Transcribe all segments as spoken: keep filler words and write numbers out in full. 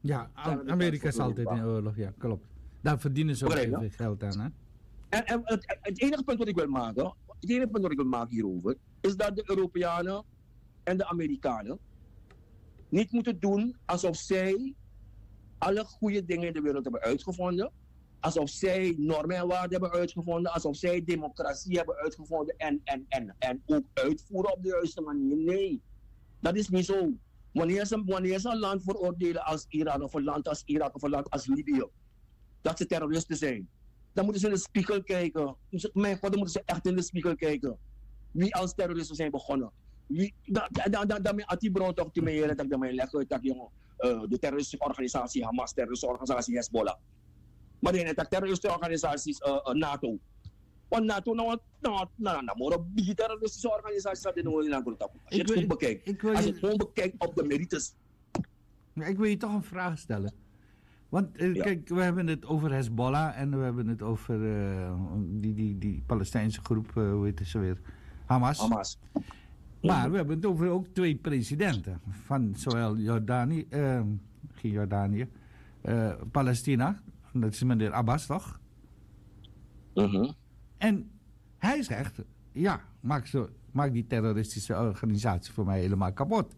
Ja, Amerika is altijd in oorlog, ja, klopt. Daar verdienen ze ook heel veel geld aan, hè? En, en het, het enige punt wat ik wil maken, het enige punt wat ik wil maken hierover, is dat de Europeanen en de Amerikanen niet moeten doen alsof zij alle goede dingen in de wereld hebben uitgevonden, alsof zij normen en waarden hebben uitgevonden, alsof zij democratie hebben uitgevonden en, en, en, en ook uitvoeren op de juiste manier. Nee, dat is niet zo. Wanneer ze, wanneer ze een land veroordelen als Iran of een land als Irak of een land als Libië, dat ze terroristen zijn, dan moeten ze in de spiegel kijken. Mijn god, dan moeten ze echt in de spiegel kijken. Wie als terroristen zijn begonnen. Wie, da, da, da, da, met die bron toch te meer dat ik mij leggen dat jongen, uh, de terroristische organisatie Hamas, terroristische organisatie Hezbollah. Maar de hele terroristische organisaties uh, uh, NATO. Want NATO nou nou nou nou maar die terroristische organisaties dat in Nederland wordt. Als je het goed bekijkt, als je het gewoon bekijkt op de merites. Ik wil je toch een vraag stellen. Want uh, ja. Kijk, we hebben het over Hezbollah en we hebben het over uh, die, die, die Palestijnse groep, uh, hoe heet ze weer? Hamas. Hamas. Maar we hebben het over ook twee presidenten van zowel Jordanië, uh, geen Jordanië, uh, Palestina, dat is meneer Abbas toch? Uh-huh. En hij zegt, ja, maak, zo, maak die terroristische organisatie voor mij helemaal kapot.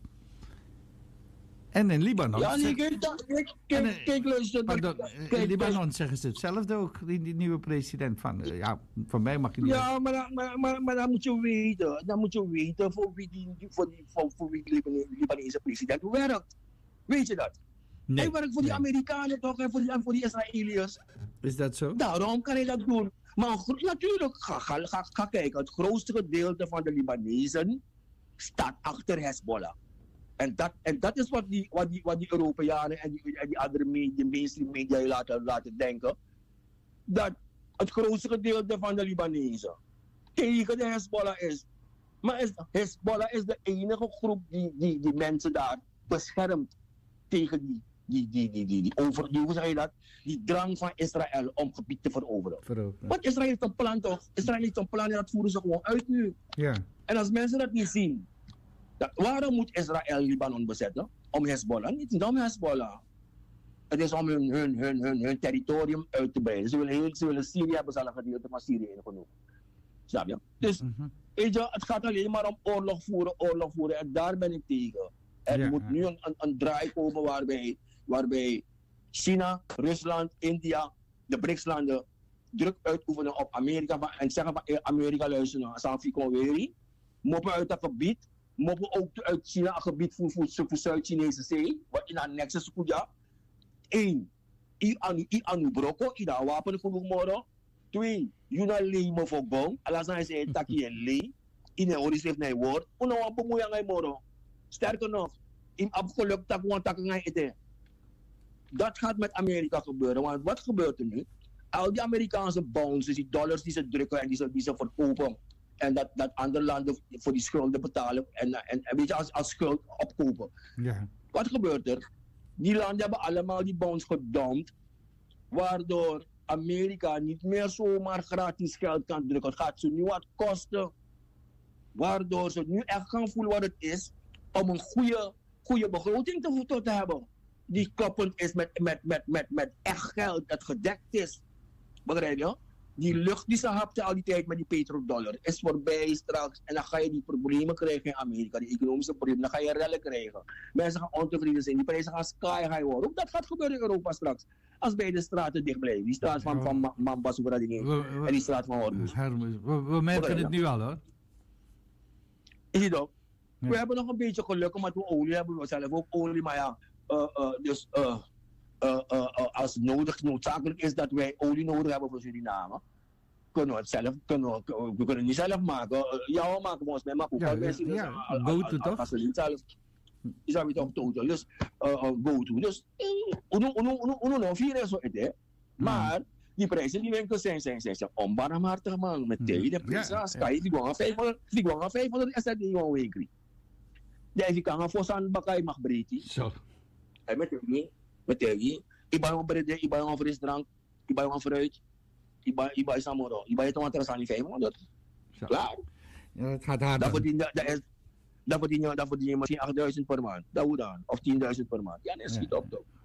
En in Libanon... Ja, nee, kijk, kijk, kijk, kijk, luister. Pardon, kijk, in Libanon zeggen ze hetzelfde ook, die, die nieuwe president van... Uh, ja, van mij mag je niet... Ja, maar, maar, maar, maar dan moet je weten, dan moet je weten voor wie die, voor die, voor, voor wie de Libanese president werkt. Weet je dat? Nee, hij werkt voor die nee. Amerikanen toch en voor die, voor die Israëliërs. Is dat zo? Daarom kan hij dat doen. Maar natuurlijk, ga, ga, ga, ga kijken, het grootste gedeelte van de Libanezen staat achter Hezbollah. En dat, en dat is wat die, wat die, wat die Europeanen en die, en die andere media, mainstream media laten, laten denken. Dat het grootste gedeelte van de Libanezen tegen de Hezbollah is. Maar is, Hezbollah is de enige groep die, die, die mensen daar beschermt tegen die, die, die, die, die, die, over, die, hoe zeg je dat? Die drang van Israël om gebied te veroveren. veroveren. Want Israël heeft een plan toch? Israël heeft een plan en dat voeren ze gewoon uit nu. Ja. En als mensen dat niet zien, dat, waarom moet Israël Libanon bezetten? Om Hezbollah? Niet om Hezbollah. Het is om hun, hun, hun, hun, hun territorium uit te breiden. Ze willen, ze willen Syrië hebben, ze al een gedeelte van Syrië ingenomen. Snap je? Dus mm-hmm. weet je, het gaat alleen maar om oorlog voeren, oorlog voeren. En daar ben ik tegen. Er ja. moet nu een, een, een draai komen waarbij, waarbij China, Rusland, India, de BRICS-landen druk uitoefenen op Amerika. En zeggen van Amerika, luister nou, Sanfico Weri. Moppen uit dat gebied. Moppen ook uit China, een gebied voor, voor, voor Zuid-Chinese zee. Wat in annex is goed, ja. Eén, I anu, I anu broko, I da wapen genoeg moro. Twee, Yuna lei mo voor gong. Alasan is een taki en lei. In een orischrift naar woord. Una wan bemoeien ngay moro. Sterker nog, in afgeluk tak wan tak ngay ete. Dat gaat met Amerika gebeuren. Want wat gebeurt er nu? Al die Amerikaanse bonds, dus die dollars die ze drukken en die ze, die ze verkopen. En dat, dat andere landen voor die schulden betalen. En, en, en weet je, als, als schuld opkopen. Ja. Wat gebeurt er? Die landen hebben allemaal die bonds gedumpt. Waardoor Amerika niet meer zomaar gratis geld kan drukken. Het gaat ze nu wat kosten. Waardoor ze nu echt gaan voelen wat het is om een goede, goede begroting te, te hebben. Die koppelend is met, met, met, met, met echt geld dat gedekt is. Begrijp je? Die lucht die ze hapten al die tijd met die petrodollar is voorbij straks. En dan ga je die problemen krijgen in Amerika, die economische problemen. Dan ga je rellen krijgen. Mensen gaan ontevreden zijn. Die prijzen gaan sky high worden. Ook dat gaat gebeuren in Europa straks. Als bij de straten dicht blijven. Die straat van, van, van Mambas, en die straat van Hormuz. We, we merken het nu al hoor. Is het ook? Ja. We hebben nog een beetje geluk omdat we olie hebben. We zelf ook olie, maar ja. Uh, uh, dus uh, uh, uh, uh, als het nodig, noodzakelijk is dat wij olie nodig hebben voor Suriname, kunnen we het zelf, kunnen we, we kunnen het niet zelf maken. Uh, ja, we maken volgens mij, maar ook ja, al mensen ja, ja, al, go to toch? Zelf, is dat weer totaal. Dus uh, uh, go to. Dus, uno vier is zo het, maar die prijzen die winkels zijn, zijn, zijn, zijn onbarmhartig man. Met tegen de prijzen, sky, die gaan vijfhonderd, die gaan vijfhonderd, is dat die gaan weekly. Die kan gaan voor zijn bakkai mag breedje. Zo. En met die, met die, ik ben een brede, ik ben een frisdrank, ik ben een fruit, ik ben, ik ben samoro, ik ben het want er zijn vijfhonderd. Klaar. Ja, het gaat hard. Dat verdien je, dat verdien je, dat verdien je misschien achtduizend per maand. Dat hoe dan? Of tienduizend per maand. Ja, dat schiet op toch.